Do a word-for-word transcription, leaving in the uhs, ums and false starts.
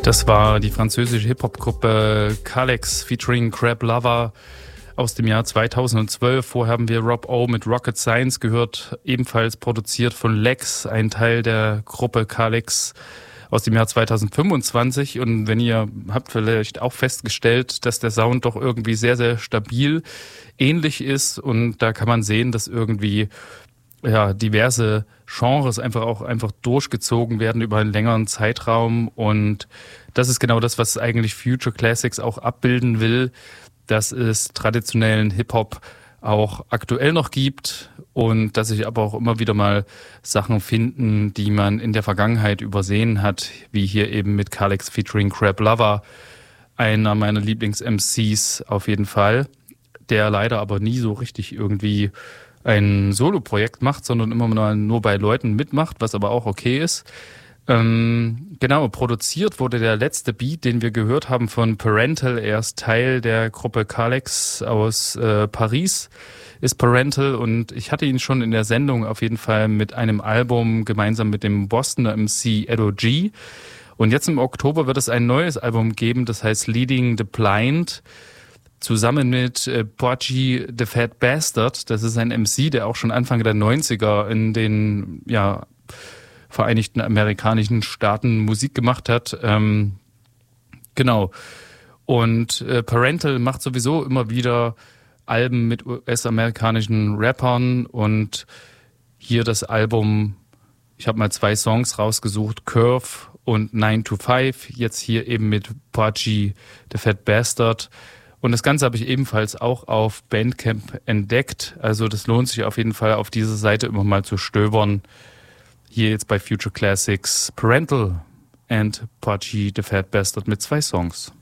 Das war die französische Hip-Hop-Gruppe Kalex featuring Crab Lover aus dem Jahr zweitausendzwölf. Vorher haben wir Rob O mit Rocket Science gehört, ebenfalls produziert von Lex, ein Teil der Gruppe Kalex aus dem Jahr zweitausendfünfundzwanzig. Und wenn ihr habt vielleicht auch festgestellt, dass der Sound doch irgendwie sehr, sehr stabil ähnlich ist, und da kann man sehen, dass irgendwie ja diverse Genres einfach auch einfach durchgezogen werden über einen längeren Zeitraum, und das ist genau das, was eigentlich Future Classics auch abbilden will, dass es traditionellen Hip-Hop auch aktuell noch gibt und dass sich aber auch immer wieder mal Sachen finden, die man in der Vergangenheit übersehen hat, wie hier eben mit Kalex featuring Crab Lover, einer meiner Lieblings-M Cs auf jeden Fall, der leider aber nie so richtig irgendwie ein Solo-Projekt macht, sondern immer mal nur bei Leuten mitmacht, was aber auch okay ist. Ähm, genau, produziert wurde der letzte Beat, den wir gehört haben, von Parental. Er ist Teil der Gruppe Kalex aus äh, Paris, ist Parental, und ich hatte ihn schon in der Sendung auf jeden Fall mit einem Album gemeinsam mit dem Bostoner M C Edo G. Und jetzt im Oktober wird es ein neues Album geben, das heißt Leading the Blind, zusammen mit äh, Porgy the Fat Bastard. Das ist ein M C, der auch schon Anfang der neunziger in den ja Vereinigten Amerikanischen Staaten Musik gemacht hat. Ähm, genau. Und äh, Parental macht sowieso immer wieder Alben mit U S-amerikanischen Rappern, und hier das Album, ich habe mal zwei Songs rausgesucht, Curve und nine to five, jetzt hier eben mit Porgy the Fat Bastard. Und das Ganze habe ich ebenfalls auch auf Bandcamp entdeckt. Also das lohnt sich auf jeden Fall, auf diese Seite immer mal zu stöbern. Hier jetzt bei Future Classics Parental and Porgy the Fat Bastard mit zwei Songs.